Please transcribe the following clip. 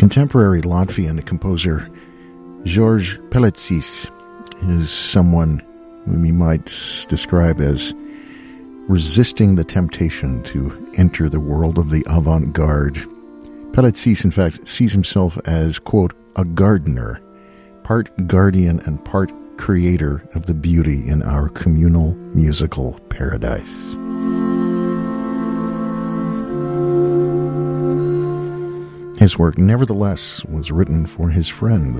Contemporary Latvian composer George Pelecis is someone whom you might describe as resisting the temptation to enter the world of the avant-garde. Pelecis, in fact, sees himself as, quote, a gardener, part guardian and part creator of the beauty in our communal musical paradise. His work, nevertheless, was written for his friend,